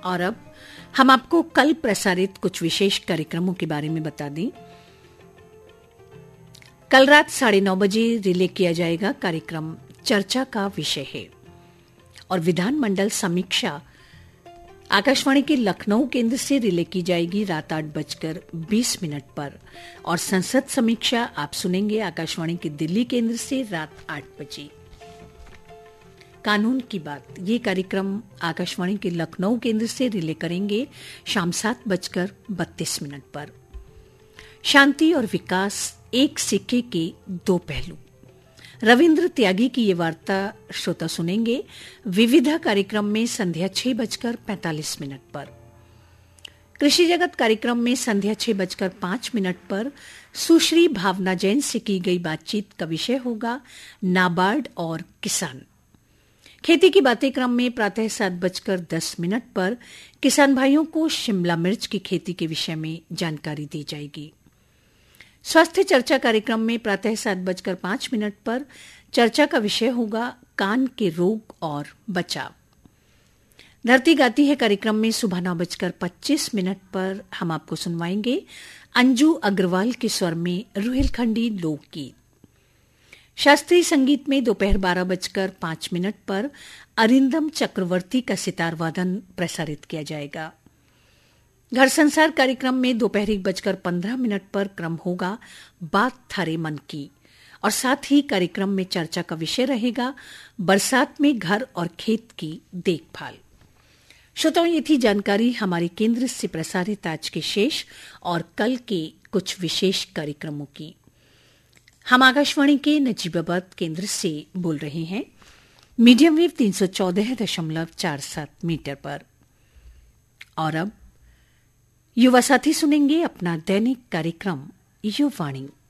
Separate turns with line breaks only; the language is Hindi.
और अब हम आपको कल प्रसारित कुछ विशेष कार्यक्रमों के बारे में बता दें। कल रात 9:30 बजे रिले किया जाएगा कार्यक्रम चर्चा का विषय है और विधानमंडल समीक्षा आकाशवाणी के लखनऊ केंद्र से रिले की जाएगी रात 8:20 पर और संसद समीक्षा आप सुनेंगे आकाशवाणी के दिल्ली केंद्र से रात 8 बजे। कानून की बात ये कार्यक्रम आकाशवाणी के लखनऊ केंद्र से रिले करेंगे शाम 7:32 पर। शांति और विकास एक सिक्के के दो पहलू, रविंद्र त्यागी की ये वार्ता श्रोता सुनेंगे विविधा कार्यक्रम में संध्या 6:45 पर। कृषि जगत कार्यक्रम में संध्या 6:05 पर सुश्री भावना जैन से की गई बातचीत का विषय होगा नाबार्ड और किसान। खेती की बातें क्रम में प्रातः 7:10 पर किसान भाइयों को शिमला मिर्च की खेती के विषय में जानकारी दी जाएगी। स्वास्थ्य चर्चा कार्यक्रम में प्रातः 7:05 पर चर्चा का विषय होगा कान के रोग और बचाव। धरती गाती है कार्यक्रम में सुबह 9:25 पर हम आपको सुनवाएंगे अंजू अग्रवाल के स्वर में रुहेलखंडी लोकगीत। शास्त्रीय संगीत में दोपहर 12:05 पर अरिंदम चक्रवर्ती का सितार वादन प्रसारित किया जाएगा। घर संसार कार्यक्रम में दोपहर 1:15 पर क्रम होगा बात थारे मन की और साथ ही कार्यक्रम में चर्चा का विषय रहेगा बरसात में घर और खेत की देखभाल। श्रोताओं, ये थी जानकारी हमारे केंद्र से प्रसारित आज के शेष और कल के कुछ विशेष कार्यक्रमों की। हम आकाशवाणी के नजीबाबाद केंद्र से बोल रहे हैं मीडियम वेव 314.47 मीटर पर। और अब युवा साथी सुनेंगे अपना दैनिक कार्यक्रम युवावाणी।